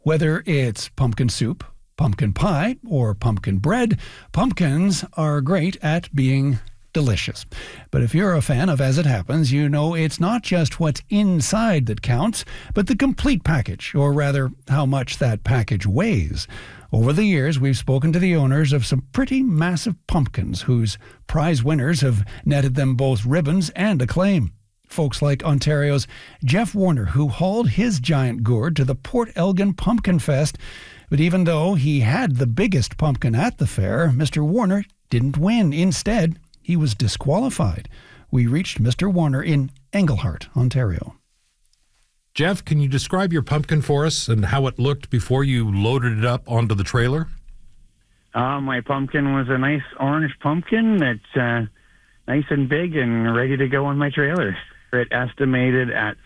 Whether it's pumpkin soup, pumpkin pie, or pumpkin bread, pumpkins are great at being delicious. But if you're a fan of As It Happens, you know it's not just what's inside that counts, but the complete package, or rather, how much that package weighs. Over the years, we've spoken to the owners of some pretty massive pumpkins whose prize winners have netted them both ribbons and acclaim. Folks like Ontario's Jeff Warner, who hauled his giant gourd to the Port Elgin Pumpkin Fest. But even though he had the biggest pumpkin at the fair, Mr. Warner didn't win. Instead, he was disqualified. We reached Mr. Warner in Englehart, Ontario. Jeff, can you describe your pumpkin for us and how it looked before you loaded it up onto the trailer? My pumpkin was a nice orange pumpkin that's nice and big and ready to go on my trailer. It estimated at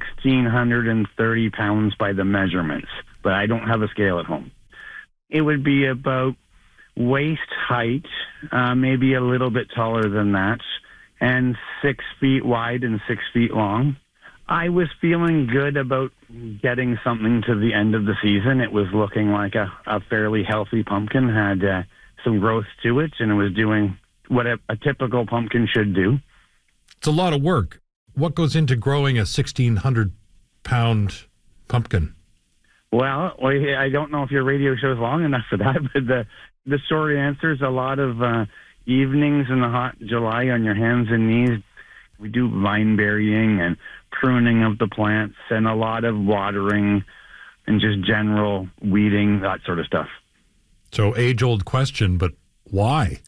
1,630 pounds by the measurements, but I don't have a scale at home. It would be about waist height, maybe a little bit taller than that, and 6 feet wide and 6 feet long. I was feeling good about getting something to the end of the season. It was looking like a fairly healthy pumpkin, had some growth to it, and it was doing what a typical pumpkin should do. It's a lot of work. What goes into growing a 1,600-pound pumpkin? Well, I don't know if your radio show is long enough for that, but the short answer is a lot of evenings in the hot July on your hands and knees. We do vine burying and pruning of the plants and a lot of watering and just general weeding, that sort of stuff. So age-old question, but why?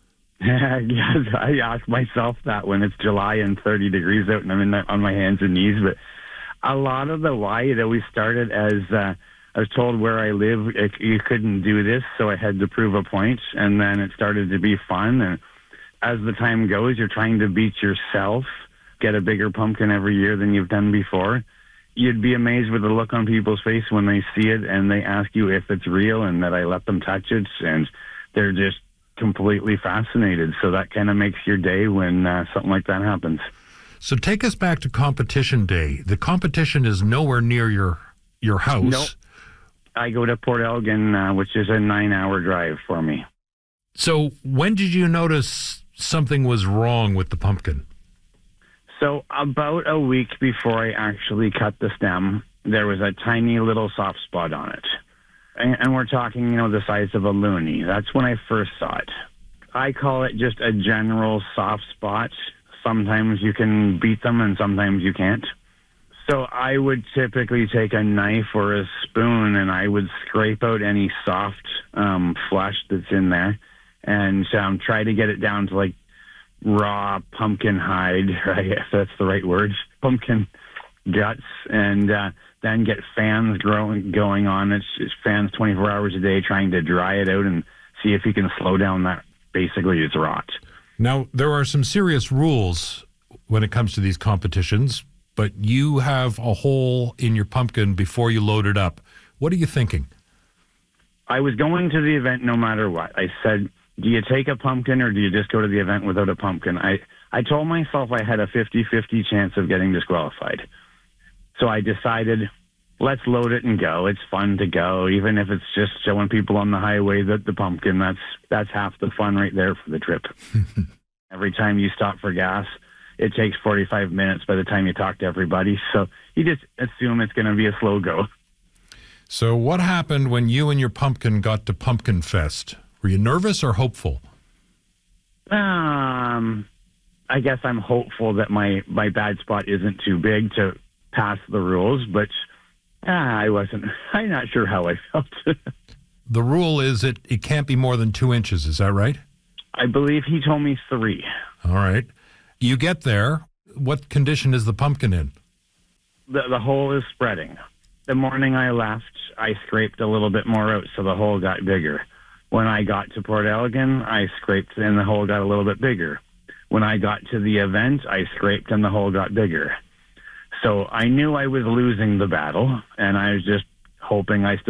Yes, I ask myself that when it's July and 30 degrees out and I'm on my hands and knees. But a lot of the why, it always started as I was told where I live, you couldn't do this, so I had to prove a point. And then it started to be fun. And as the time goes, you're trying to beat yourself, get a bigger pumpkin every year than you've done before. You'd be amazed with the look on people's face when they see it and they ask you if it's real and that I let them touch it. And they're just completely fascinated. So that kind of makes your day when something like that happens. So take us back to competition day. The competition is nowhere near your house. Nope. I go to Port Elgin, which is a 9-hour drive for me. So when did you notice something was wrong with the pumpkin? So about a week before I actually cut the stem, there was a tiny little soft spot on it. And we're talking, the size of a loonie. That's when I first saw it. I call it just a general soft spot. Sometimes you can beat them and sometimes you can't. So I would typically take a knife or a spoon and I would scrape out any soft flesh that's in there and try to get it down to like raw pumpkin hide, I guess that's the right word, pumpkin guts, and then get fans going on it. It's fans 24 hours a day trying to dry it out and see if you can slow down that, basically, its rot. Now, there are some serious rules when it comes to these competitions, but you have a hole in your pumpkin before you load it up. What are you thinking? I was going to the event no matter what. I said, do you take a pumpkin or do you just go to the event without a pumpkin? I told myself I had a 50-50 chance of getting disqualified. So I decided, let's load it and go. It's fun to go, even if it's just showing people on the highway that the pumpkin, that's half the fun right there for the trip. Every time you stop for gas, it takes 45 minutes by the time you talk to everybody. So you just assume it's going to be a slow go. So what happened when you and your pumpkin got to Pumpkin Fest? Were you nervous or hopeful? I guess I'm hopeful that my bad spot isn't too big to pass the rules, but I'm not sure how I felt. The rule is it can't be more than 2 inches. Is that right? I believe he told me 3. All right. You get there. What condition is the pumpkin in? The hole is spreading. The morning I left, I scraped a little bit more out, so the hole got bigger. When I got to Port Elgin, I scraped and the hole got a little bit bigger. When I got to the event, I scraped and the hole got bigger. So I knew I was losing the battle, and I was just hoping I still